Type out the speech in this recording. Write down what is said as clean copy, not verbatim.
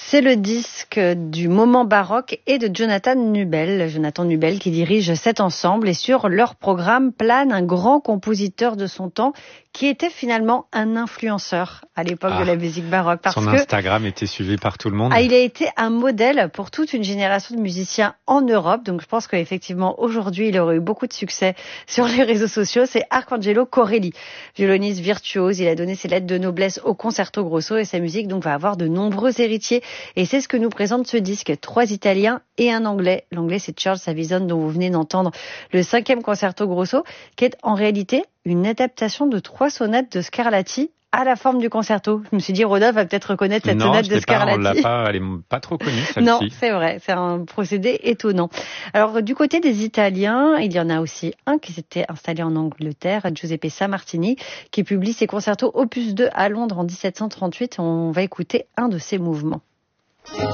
C'est le disque du moment baroque et de Jonathan Nubel. Jonathan Nubel qui dirige cet ensemble, et sur leur programme plane un grand compositeur de son temps qui était finalement un influenceur à l'époque de la musique baroque. Parce son Instagram était suivi par tout le monde. Il a été un modèle pour toute une génération de musiciens en Europe. Donc je pense qu'effectivement aujourd'hui il aurait eu beaucoup de succès sur les réseaux sociaux. C'est Arcangelo Corelli, violoniste virtuose. Il a donné ses lettres de noblesse au Concerto Grosso et sa musique donc va avoir de nombreux héritiers. Et c'est ce que nous présente ce disque. 3 Italiens et un Anglais. L'Anglais, c'est Charles Savison, dont vous venez d'entendre le 5e Concerto Grosso, qui est en réalité une adaptation de 3 sonates de Scarlatti à la forme du concerto. Je me suis dit, Rodolphe va peut-être reconnaître cette sonate de Scarlatti. Elle est pas trop connue, celle-ci. Non, c'est vrai, c'est un procédé étonnant. Alors, du côté des Italiens, il y en a aussi un qui s'était installé en Angleterre, Giuseppe Sammartini, qui publie ses concertos Opus 2 à Londres en 1738. On va écouter un de ses mouvements.